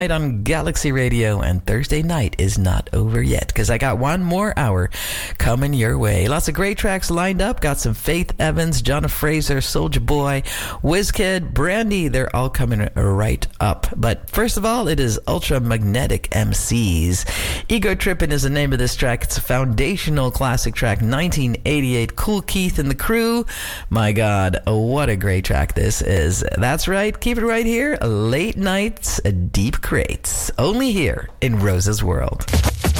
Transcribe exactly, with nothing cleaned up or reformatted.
On Galaxy Radio, and Thursday night is not over yet because I got one more hour coming your way. Lots of great tracks lined up. Got some Faith Evans, Jonna Fraser, Soulja Boy, WizKid, Brandy. They're all coming right up. But first of all, it is Ultra Magnetic M Cs. Ego Trippin' is the name of this track. It's a foundational classic track, nineteen eighty-eight. Kool Keith and the Crew. My God, what a great track this is. That's right. Keep it right here. Late nights, a deep crates, only here in Rose's World.